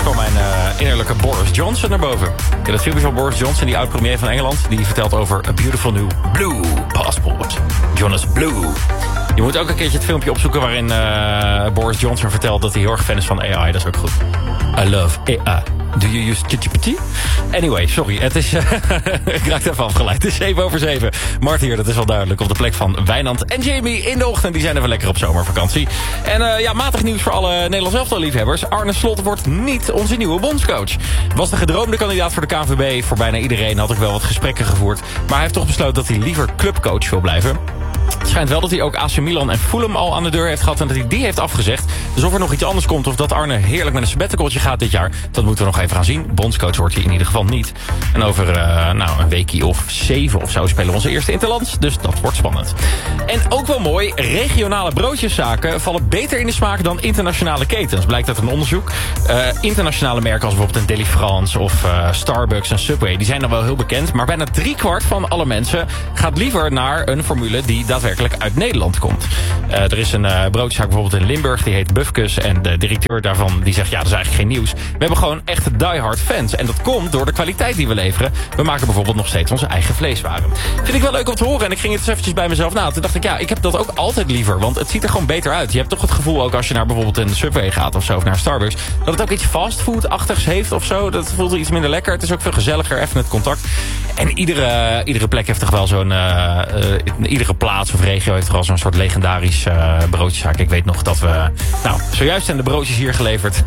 kwam mijn innerlijke Boris Johnson naar boven. Ja, dat filmpje van Boris Johnson, die oud-premier van Engeland... die vertelt over a beautiful new blue passport. Jonas Blue. Je moet ook een keertje het filmpje opzoeken... waarin Boris Johnson vertelt dat hij heel erg fan is van AI. Dat is ook goed. I love AI. Do you use ChatGPT? Anyway, sorry. Het is... ik raak even afgeleid. Het is 7:07. Mart hier, dat is wel duidelijk. Op de plek van Wijnand en Jamie in de ochtend. Die zijn even lekker op zomervakantie. En matig nieuws voor alle Nederlands elftal-liefhebbers. Arne Slot wordt niet onze nieuwe bondscoach. Was de gedroomde kandidaat voor de KNVB. Voor bijna iedereen had ik wel wat gesprekken gevoerd. Maar hij heeft toch besloten dat hij liever clubcoach wil blijven. Het schijnt wel dat hij ook AC Milan en Fulham al aan de deur heeft gehad... en dat hij die heeft afgezegd. Dus of er nog iets anders komt of dat Arne heerlijk met een sabbaticaltje gaat dit jaar... dat moeten we nog even gaan zien. Bondscoach wordt hij in ieder geval niet. En over een weekje of 7 of zo spelen we onze eerste Interlands. Dus dat wordt spannend. En ook wel mooi, regionale broodjeszaken vallen beter in de smaak dan internationale ketens. Blijkt uit een onderzoek. Internationale merken als bijvoorbeeld een Deli France of Starbucks en Subway... die zijn dan wel heel bekend. Maar bijna 3/4 van alle mensen gaat liever naar een formule die daadwerkelijk uit Nederland komt. Er is een broodzaak bijvoorbeeld in Limburg, die heet Bufkus. En de directeur daarvan die zegt, ja, dat is eigenlijk geen nieuws. We hebben gewoon echte diehard fans. En dat komt door de kwaliteit die we leveren. We maken bijvoorbeeld nog steeds onze eigen vleeswaren. Vind ik wel leuk om te horen. En ik ging het eens eventjes bij mezelf na. Toen dacht ik, ja, ik heb dat ook altijd liever. Want het ziet er gewoon beter uit. Je hebt toch het gevoel ook als je naar bijvoorbeeld een Subway gaat of zo, of naar Starbucks, dat het ook iets fastfood-achtigs heeft of zo. Dat voelt iets minder lekker. Het is ook veel gezelliger, even het contact. En iedere plek heeft toch wel zo'n... iedere plaats of regio heeft toch wel zo'n soort legendarisch broodjeszaak. Ik weet nog dat we... Nou, zojuist zijn de broodjes hier geleverd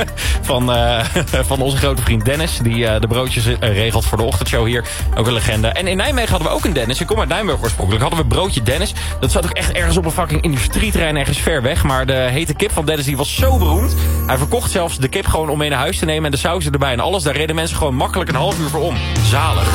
van onze grote vriend Dennis. Die de broodjes regelt voor de ochtendshow hier. Ook een legende. En in Nijmegen hadden we ook een Dennis. Ik kom uit Nijmegen oorspronkelijk. Hadden we broodje Dennis. Dat zat ook echt ergens op een fucking industrieterrein ergens ver weg. Maar de hete kip van Dennis die was zo beroemd. Hij verkocht zelfs de kip gewoon om mee naar huis te nemen. En de sauzen erbij en alles. Daar reden mensen gewoon makkelijk een half uur voor om. Zalig.